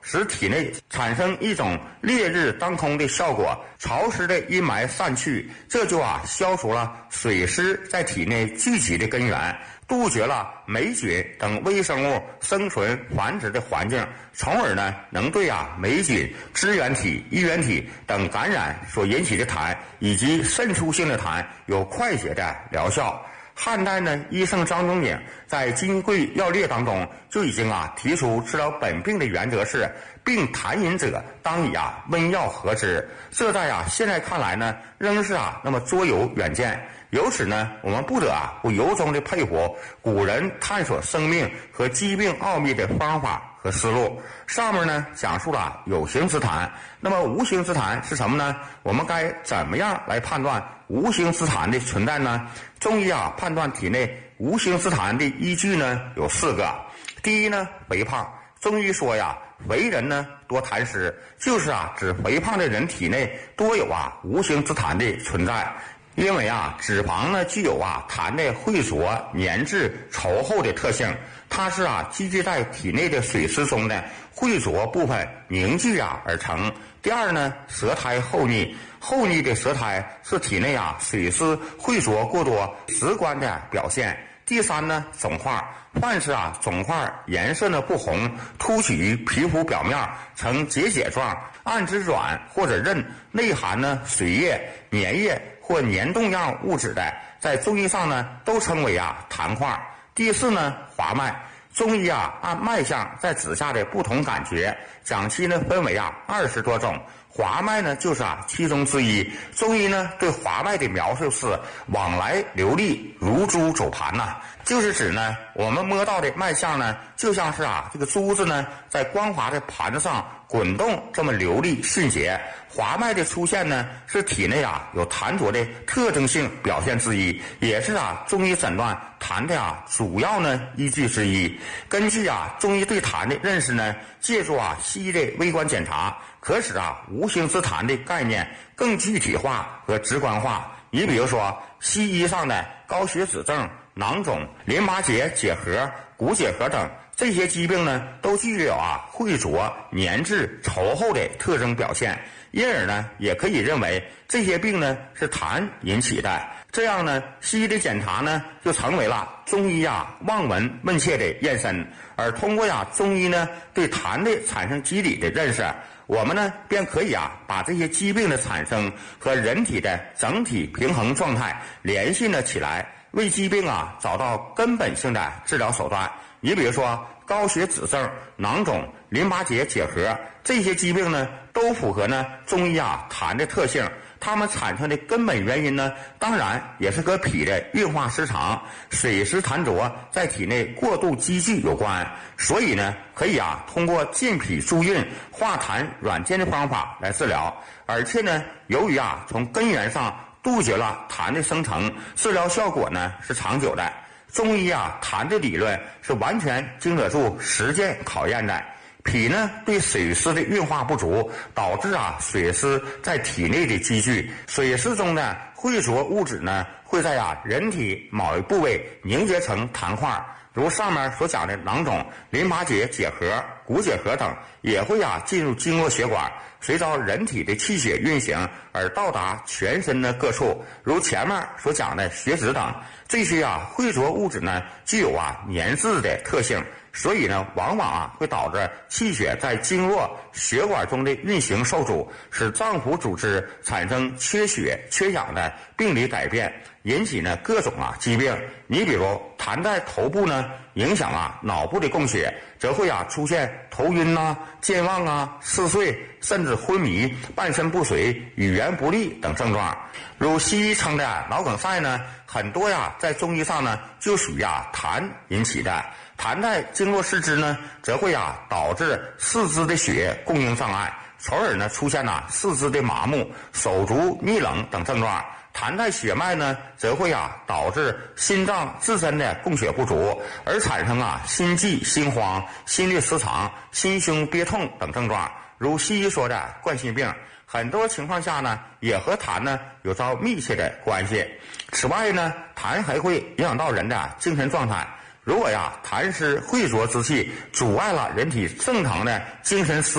使体内产生一种烈日当空的效果，潮湿的阴霾散去，这就消除了水湿在体内聚集的根源，杜绝了霉菌等微生物生存繁殖的环境，从而能对霉菌、支原体、衣原体等感染所引起的痰以及渗出性的痰有快捷的疗效。汉代医圣张仲景在《金匮要略》当中就已经提出治疗本病的原则是病痰饮者当以温药和之。这在现在看来仍是那么卓有远见。由此我们不得不由衷的佩服古人探索生命和疾病奥秘的方法和思路。上面讲述了有形之痰，那么无形之痰是什么呢？我们该怎么样来判断无形之痰的存在呢？中医判断体内无形之痰的依据有4个。第一肥胖。中医说肥人多痰湿，就是指肥胖的人体内多有无形之痰的存在。因为脂肪具有痰的浑浊、粘滞、稠厚的特性，它是积聚在体内的水湿中的浑浊部分凝聚而成。第二舌苔厚腻，厚腻的舌苔是体内水湿浑浊过多直观的表现。第三肿块，凡是肿块颜色不红，凸起于皮肤表面，呈结节状，暗之软或者韧，内含水液、粘液或粘冻样物质的，在中医上都称为痰块。第四滑脉。中医按脉象在指下的不同感觉，将其分为20多种，滑脉就是其中之一。中医对滑脉的描述是往来流利，如珠走盘就是指我们摸到的脉象就像是这个珠子在光滑的盘子上滚动，这么流利迅捷。滑脉的出现是体内有痰浊的特征性表现之一，也是中医诊断痰的主要依据之一。根据中医对痰的认识借助西医的微观检查，可使无形之痰的概念更具体化和直观化。你比如说西医上的高血脂症、囊肿、淋巴结结核、骨结核等这些疾病都具有浑浊、粘滞、稠厚的特征表现，因而也可以认为这些病是痰引起的。这样西医的检查就成为了中医望闻问切的验身。而通过中医对痰的产生机理的认识，我们便可以把这些疾病的产生和人体的整体平衡状态联系了起来，为疾病找到根本性的治疗手段。你比如说高血脂症、囊肿、淋巴结结核这些疾病都符合中医痰的特性。它们产生的根本原因当然也是和脾的运化失常、水湿痰浊在体内过度积聚有关。所以可以通过健脾助运、化痰软坚的方法来治疗。而且由于从根源上杜绝了痰的生成，治疗效果是长久的。中医痰的理论是完全经得住实践考验的。脾对水湿的运化不足，导致水湿在体内的积聚，水湿中的浑浊物质会在人体某一部位凝结成痰块，如上面所讲的囊肿、淋巴结结核、骨结核等，也会进入经络血管，随着人体的气血运行而到达全身的各处，如前面所讲的血脂等。这些浑浊物质具有粘滞的特性，所以往往会导致气血在经络血管中的运行受阻，使脏腑组织产生缺血缺氧的病理改变，引起各种疾病。你比如痰在头部影响脑部的供血，则会出现头晕健忘嗜睡，甚至昏迷、半身不遂、语言不利等症状。如西医称的脑梗塞很多在中医上就属于痰引起的。痰在经络失之则会导致四肢的血供应障碍，从而出现四肢的麻木、手足逆冷等症状。痰在血脉则会导致心脏自身的供血不足，而产生心悸、心慌、心律失常、心胸憋痛等症状，如西医说的冠心病。很多情况下也和痰有着密切的关系。此外痰还会影响到人的精神状态。如果痰湿浑浊之气阻碍了人体正常的精神思